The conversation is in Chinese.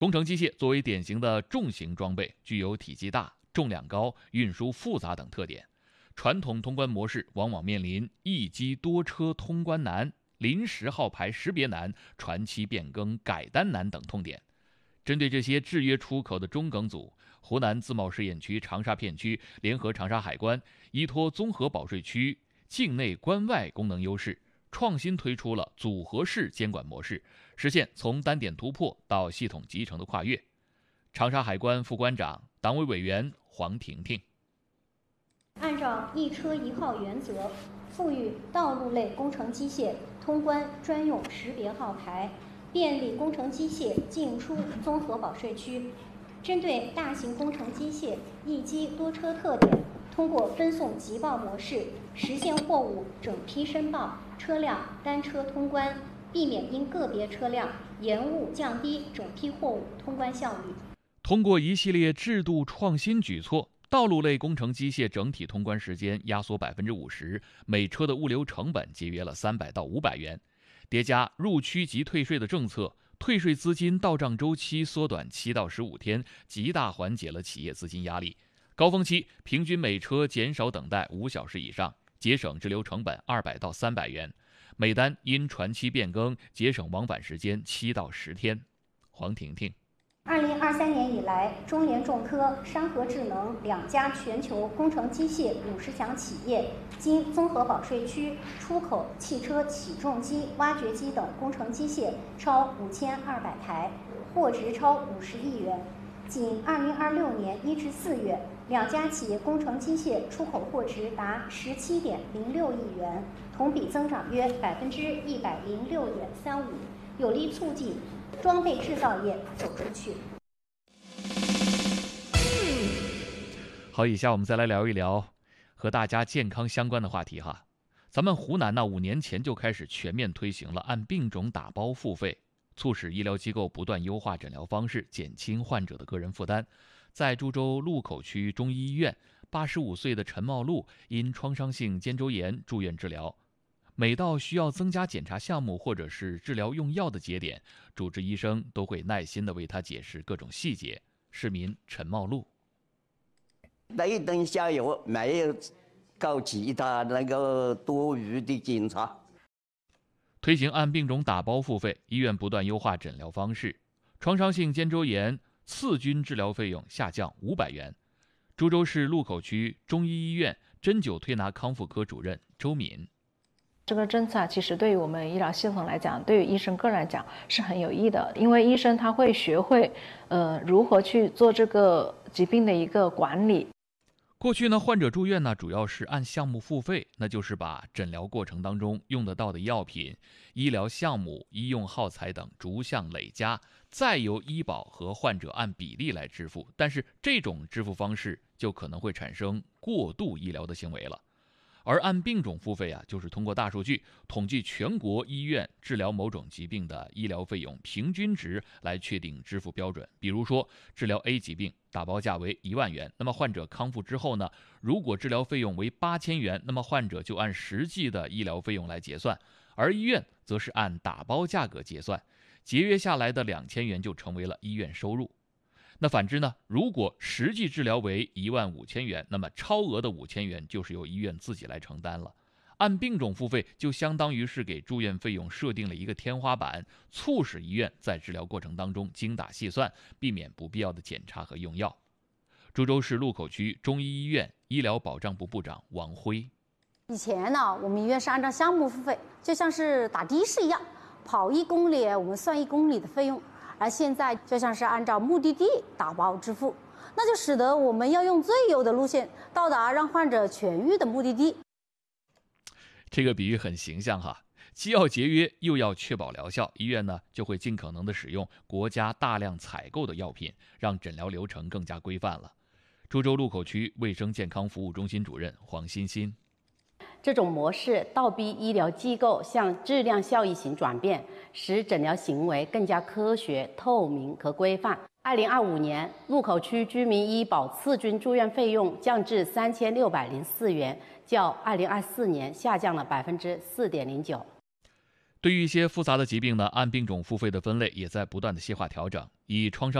工程机械作为典型的重型装备，具有体积大、重量高、运输复杂等特点。传统通关模式往往面临一机多车通关难、临时号牌识别难、传期变更改单难等痛点。针对这些制约出口的中梗阻，湖南自贸试验区长沙片区联合长沙海关，依托综合保税区境内关外功能优势，创新推出了组合式监管模式，实现从单点突破到系统集成的跨越。长沙海关副关长、党委委员黄婷婷。 按照一车一号原则，赋予道路类工程机械通关专用识别号牌，便利工程机械进出综合保税区。针对大型工程机械一机多车特点，通过分送急报模式，实现货物整批申报、车辆单车通关，避免因个别车辆延误降低整批货物通关效率。 通过一系列制度创新举措，道路类工程机械整体通关时间压缩50%，每车的物流成本节约了300到500元。叠加入区即退税的政策，退税资金到账周期缩短7到15天，极大缓解了企业资金压力。高峰期平均每车减少等待5小时以上，节省滞留成本200到300元。每单因传期变更，节省往返时间7到10天。黄婷婷。 2023年以来，中联重科、山河智能2家全球工程机械50强企业，经综合保税区出口汽车起重机、挖掘机等工程机械超5200台，货值超50亿元。仅2026年1至4月，2家企业工程机械出口货值达17.06亿元，同比增长约106.35%，有力促进装备制造业走出去。 好，以下我们再来聊一聊和大家健康相关的话题哈。咱们湖南呢，5年前就开始全面推行了按病种打包付费，促使医疗机构不断优化诊疗方式，减轻患者的个人负担。在株洲路口区中医医院，85岁的陈茂路因创伤性肩周炎住院治疗。每到需要增加检查项目或者是治疗用药的节点，主治医生都会耐心地为他解释各种细节。市民陈茂路： 那等下药没有搞其他那个多余的检查。 推行按病种打包付费，医院不断优化诊疗方式。创伤性肩周炎次菌治疗费用下降500元。株洲市路口区中医医院针灸推拿康复科主任周敏。 这个政策其实对于我们医疗系统来讲，对于医生个人来讲是很有益的，因为医生他会学会如何去做这个疾病的一个管理。 过去呢，患者住院呢主要是按项目付费，那就是把诊疗过程当中用得到的药品、医疗项目、医用耗材等逐项累加，再由医保和患者按比例来支付。但是这种支付方式就可能会产生过度医疗的行为了。而按病种付费啊，就是通过大数据统计全国医院治疗某种疾病的医疗费用平均值来确定支付标准。比如说治疗 A 疾病，打包价为1万元，那么患者康复之后呢，如果治疗费用为8000元，那么患者就按实际的医疗费用来结算，而医院则是按打包价格结算，节约下来的2000元就成为了医院收入。那反之呢，如果实际治疗为15000元，那么超额的5000元就是由医院自己来承担了。按病种付费就相当于是给住院费用设定了一个天花板，促使医院在治疗过程当中精打细算，避免不必要的检查和用药。株洲市路口区中医医院医疗保障部部长王辉： 以前呢，我们医院是按照项目付费，就像是打的士一样，跑1公里我们算1公里的费用。而现在就像是按照目的地打包支付，那就使得我们要用最优的路线到达让患者痊愈的目的地。 这个比喻很形象哈，既要节约又要确保疗效，医院呢就会尽可能的使用国家大量采购的药品，让诊疗流程更加规范了。株洲路口区卫生健康服务中心主任黄欣欣： 这种模式倒逼医疗机构向质量效益型转变，使诊疗行为更加科学、透明和规范。2025年，路口区居民医保次菌住院费用降至3604元，较2024年下降了4.09%。 对于一些复杂的疾病呢，按病种付费的分类也在不断的细化调整，以创伤